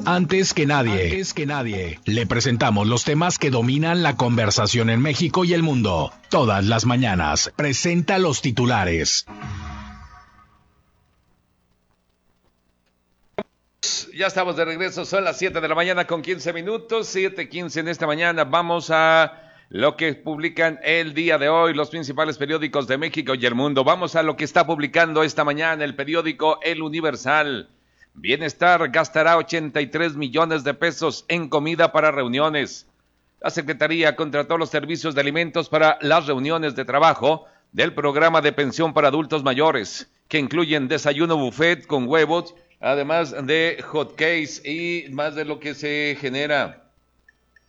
Antes que nadie, le presentamos los temas que dominan la conversación en México y el mundo. Todas las mañanas, presenta los titulares. Ya estamos de regreso, son las 7 de la mañana con 15 minutos, 7:15 en esta mañana. Vamos a lo que publican el día de hoy los principales periódicos de México y el mundo. Vamos a lo que está publicando esta mañana el periódico El Universal. Bienestar gastará 83 millones de pesos en comida para reuniones. La Secretaría contrató los servicios de alimentos para las reuniones de trabajo del programa de pensión para adultos mayores, que incluyen desayuno buffet con huevos, además de hot cakes y más de lo que se genera.